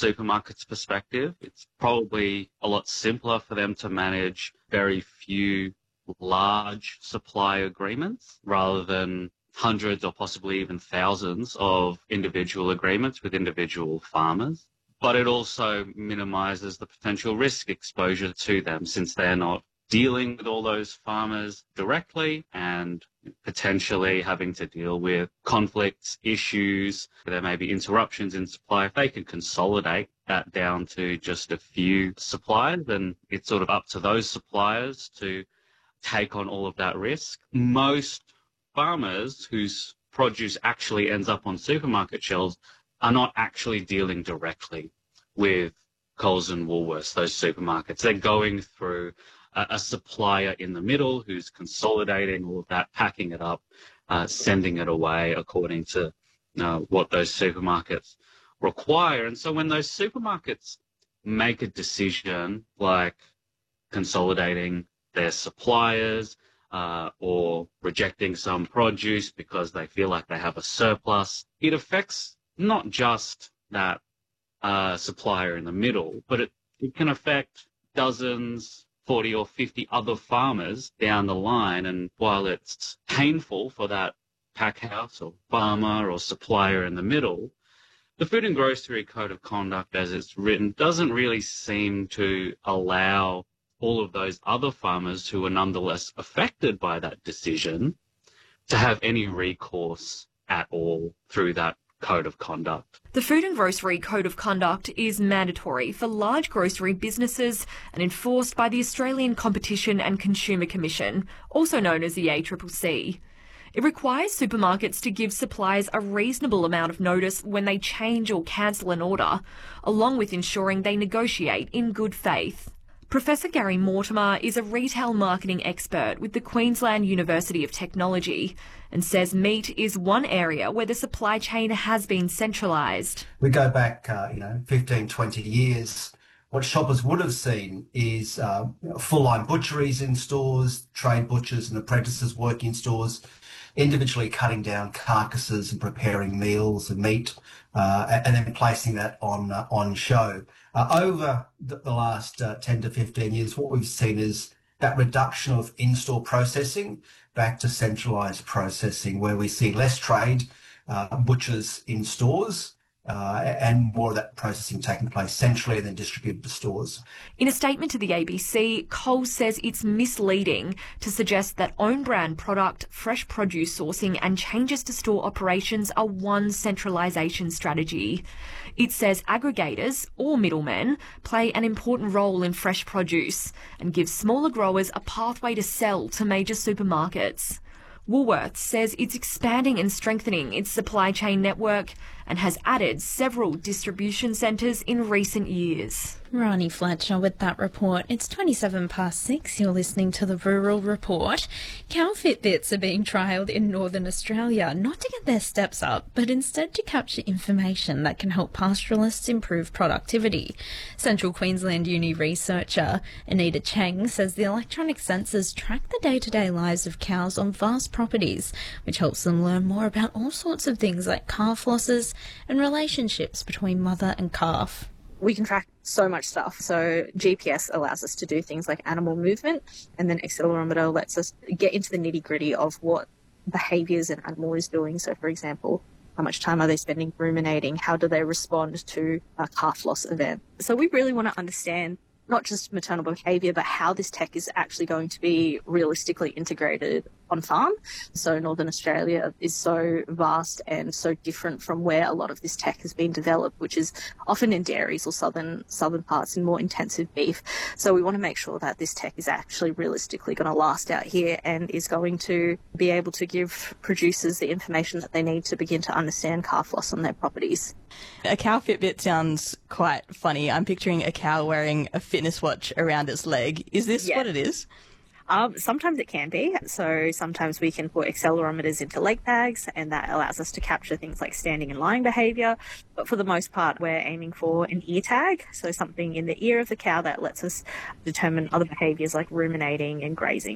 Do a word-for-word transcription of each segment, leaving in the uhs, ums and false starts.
supermarket's perspective, it's probably a lot simpler for them to manage very few large supply agreements rather than hundreds or possibly even thousands of individual agreements with individual farmers. But it also minimises the potential risk exposure to them since they're not dealing with all those farmers directly and potentially having to deal with conflicts, issues. There may be interruptions in supply. If they can consolidate that down to just a few suppliers, then it's sort of up to those suppliers to take on all of that risk. Most farmers whose produce actually ends up on supermarket shelves are not actually dealing directly with Coles and Woolworths, those supermarkets. They're going through a, a supplier in the middle who's consolidating all of that, packing it up, uh, sending it away according to uh, what those supermarkets require. And so when those supermarkets make a decision like consolidating their suppliers, Uh, or rejecting some produce because they feel like they have a surplus, it affects not just that uh, supplier in the middle, but it, it can affect dozens, forty or fifty other farmers down the line. And while it's painful for that pack house or farmer or supplier in the middle, the Food and Grocery Code of Conduct as it's written doesn't really seem to allow all of those other farmers who are nonetheless affected by that decision to have any recourse at all through that code of conduct. The Food and Grocery Code of Conduct is mandatory for large grocery businesses and enforced by the Australian Competition and Consumer Commission, also known as the A C C C. It requires supermarkets to give suppliers a reasonable amount of notice when they change or cancel an order, along with ensuring they negotiate in good faith. Professor Gary Mortimer is a retail marketing expert with the Queensland University of Technology and says meat is one area where the supply chain has been centralised. We go back, uh, you know, fifteen, twenty years. What shoppers would have seen is uh, full-line butcheries in stores, trade butchers and apprentices working in stores, individually cutting down carcasses and preparing meals and meat, uh, and then placing that on uh, on show. Uh, over the, the last uh, ten to fifteen years, what we've seen is that reduction of in-store processing back to centralised processing, where we see less trade, uh, butchers in stores, Uh, and more of that processing taking place centrally and then distributed to stores. In a statement to the A B C, Coles says it's misleading to suggest that own brand product, fresh produce sourcing and changes to store operations are one centralisation strategy. It says aggregators or middlemen play an important role in fresh produce and give smaller growers a pathway to sell to major supermarkets. Woolworths says it's expanding and strengthening its supply chain network and has added several distribution centres in recent years. Ronnie Fletcher with that report. It's twenty-seven past six. You're listening to the Rural Report. Cow Fitbits are being trialled in Northern Australia, not to get their steps up, but instead to capture information that can help pastoralists improve productivity. Central Queensland Uni researcher Anita Cheng says the electronic sensors track the day-to-day lives of cows on vast properties, which helps them learn more about all sorts of things like calf losses and relationships between mother and calf. We can track so much stuff. So G P S allows us to do things like animal movement, and then accelerometer lets us get into the nitty gritty of what behaviours an animal is doing. So, for example, how much time are they spending ruminating? How do they respond to a calf loss event? So we really want to understand not just maternal behaviour, but how this tech is actually going to be realistically integrated on farm. So Northern Australia is so vast and so different from where a lot of this tech has been developed, which is often in dairies or southern southern parts in more intensive beef. So we want to make sure that this tech is actually realistically going to last out here and is going to be able to give producers the information that they need to begin to understand calf loss on their properties. A cow Fitbit sounds quite funny. I'm picturing a cow wearing a fitness watch around its leg. Is this Yeah. what it is? Um, sometimes it can be. So sometimes we can put accelerometers into leg bags, and that allows us to capture things like standing and lying behaviour. But for the most part, we're aiming for an ear tag, so something in the ear of the cow that lets us determine other behaviours like ruminating and grazing.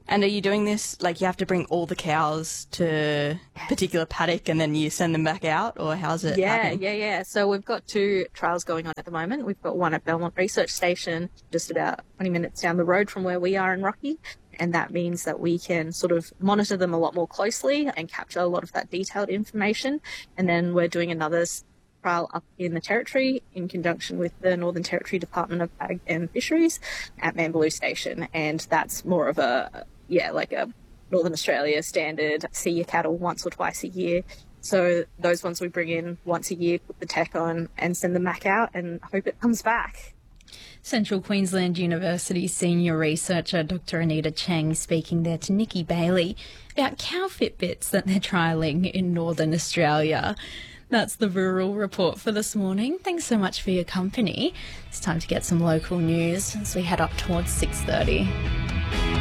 And are you doing this, like you have to bring all the cows to a particular paddock and then you send them back out, or how's it Yeah, happen? yeah, yeah. So we've got two trials going on at the moment. We've got one at Belmont Research Station, just about twenty minutes down the road from where we are in Rocky. And that means that we can sort of monitor them a lot more closely and capture a lot of that detailed information. And then we're doing another trial up in the Territory in conjunction with the Northern Territory Department of Ag and Fisheries at Mambaloo Station. And that's more of a, yeah, like a Northern Australia standard, see your cattle once or twice a year. So those ones we bring in once a year, put the tech on and send them back out and hope it comes back. Central Queensland University senior researcher Doctor Anita Cheng speaking there to Nikki Bailey about cow Fitbits that they're trialling in Northern Australia. That's the Rural Report for this morning. Thanks so much for your company. It's time to get some local news as we head up towards six thirty.